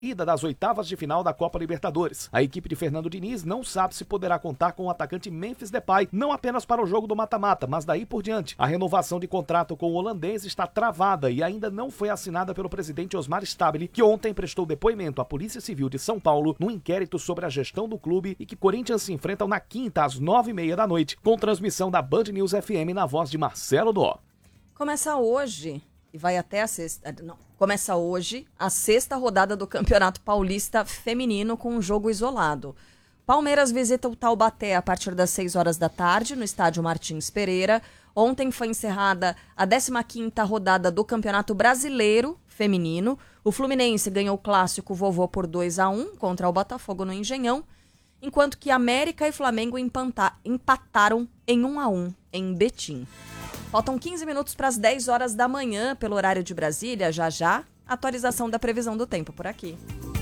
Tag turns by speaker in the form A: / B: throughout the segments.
A: ida das oitavas de final da Copa Libertadores. A equipe de Fernando Diniz não sabe se poderá contar com o atacante Memphis Depay, não apenas para o jogo do mata-mata, mas daí por diante. A renovação de contrato com o holandês está travada e ainda não foi assinada pelo presidente Osmar Stabile, que ontem prestou depoimento à Polícia Civil de São Paulo num inquérito sobre a gestão do clube e que Corinthians se enfrentam na quinta às 9h30 da noite, com transmissão da Band News FM na voz de Marcelo Dó.
B: Começa hoje e vai até a sexta... Não. Começa hoje a sexta rodada do Campeonato Paulista Feminino com um jogo isolado. Palmeiras visita o Taubaté a partir das 6 horas da tarde no estádio Martins Pereira. Ontem foi encerrada a 15ª rodada do Campeonato Brasileiro Feminino. O Fluminense ganhou o clássico vovô por 2-1 contra o Botafogo no Engenhão, enquanto que América e Flamengo empataram em 1-1 em Betim. Faltam 15 minutos para as 10 horas da manhã, pelo horário de Brasília. Já, atualização da previsão do tempo por aqui.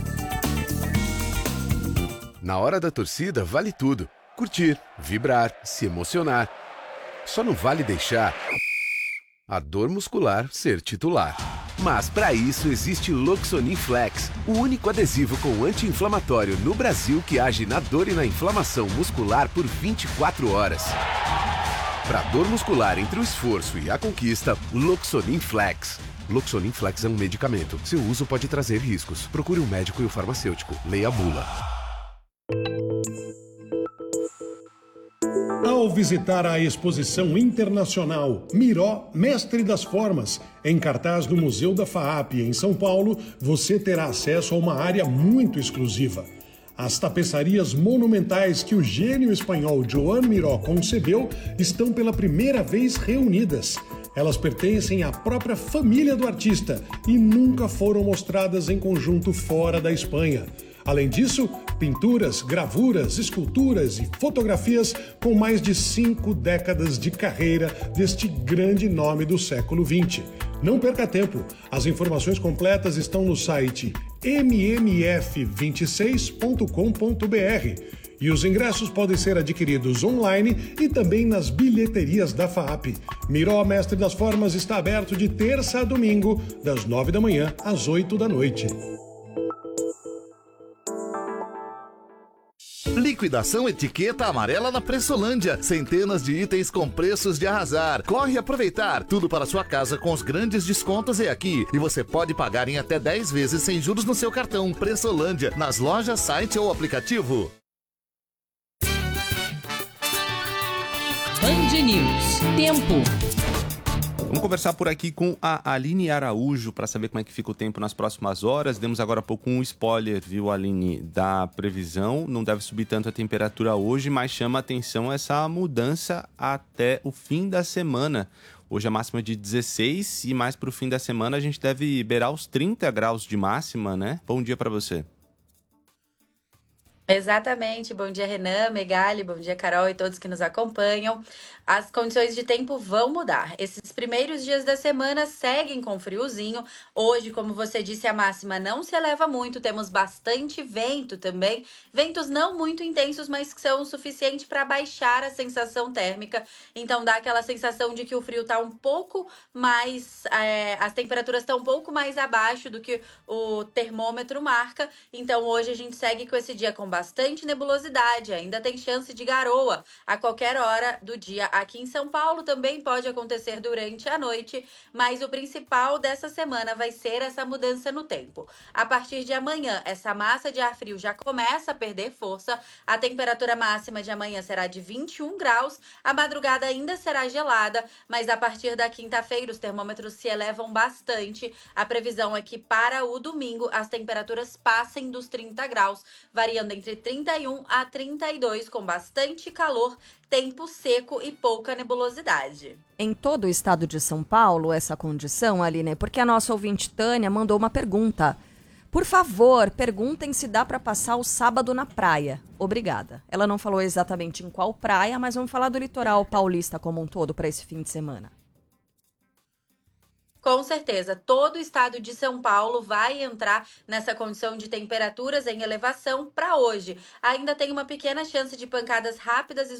C: Na hora da torcida, vale tudo. Curtir, vibrar, se emocionar. Só não vale deixar a dor muscular ser titular. Mas para isso existe Loxonin Flex, o único adesivo com anti-inflamatório no Brasil que age na dor e na inflamação muscular por 24 horas. Para dor muscular entre o esforço e a conquista, Loxonin Flex. Loxonin Flex é um medicamento. Seu uso pode trazer riscos. Procure um médico e o farmacêutico. Leia a bula.
D: Ao visitar a exposição internacional Miró, Mestre das Formas, em cartaz no Museu da FAAP, em São Paulo, você terá acesso a uma área muito exclusiva. As tapeçarias monumentais que o gênio espanhol Joan Miró concebeu estão pela primeira vez reunidas. Elas pertencem à própria família do artista e nunca foram mostradas em conjunto fora da Espanha. Além disso, pinturas, gravuras, esculturas e fotografias com mais de 5 décadas de carreira deste grande nome do século XX. Não perca tempo, as informações completas estão no site mmf26.com.br e os ingressos podem ser adquiridos online e também nas bilheterias da FAAP. Miró Mestre das Formas está aberto de terça a domingo, das 9 da manhã às 8 da noite.
E: Liquidação Etiqueta Amarela na Pressolândia. Centenas de itens com preços de arrasar. Corre aproveitar. Tudo para sua casa com os grandes descontos é aqui. E você pode pagar em até 10 vezes sem juros no seu cartão. Pressolândia, nas lojas, site ou aplicativo.
F: Band News. Tempo.
G: Vamos conversar por aqui com a Aline Araújo para saber como é que fica o tempo nas próximas horas. Demos agora há pouco um spoiler, viu, Aline, da previsão. Não deve subir tanto a temperatura hoje, mas chama a atenção essa mudança até o fim da semana. Hoje a máxima é de 16 e mais para o fim da semana a gente deve beirar os 30 graus de máxima, né? Bom dia para você.
H: Exatamente. Bom dia, Renan, Megali, bom dia, Carol e todos que nos acompanham. As condições de tempo vão mudar. Esses primeiros dias da semana seguem com friozinho. Hoje, como você disse, a máxima não se eleva muito. Temos bastante vento também. Ventos não muito intensos, mas que são o suficiente para baixar a sensação térmica. Então, dá aquela sensação de que o frio está um pouco mais... as temperaturas estão um pouco mais abaixo do que o termômetro marca. Então, hoje a gente segue com esse dia com bastante nebulosidade. Ainda tem chance de garoa a qualquer hora do dia. Aqui em São Paulo também pode acontecer durante a noite, mas o principal dessa semana vai ser essa mudança no tempo. A partir de amanhã, essa massa de ar frio já começa a perder força. A temperatura máxima de amanhã será de 21 graus. A madrugada ainda será gelada, mas a partir da quinta-feira os termômetros se elevam bastante. A previsão é que para o domingo as temperaturas passem dos 30 graus, variando entre 31 a 32, com bastante calor, tempo seco e pouca nebulosidade.
B: Em todo o estado de São Paulo, essa condição, Aline, porque a nossa ouvinte Tânia mandou uma pergunta. Por favor, perguntem se dá para passar o sábado na praia. Obrigada. Ela não falou exatamente em qual praia, mas vamos falar do litoral paulista como um todo para esse fim de semana.
H: Com certeza, todo o estado de São Paulo vai entrar nessa condição de temperaturas em elevação para hoje. Ainda tem uma pequena chance de pancadas rápidas e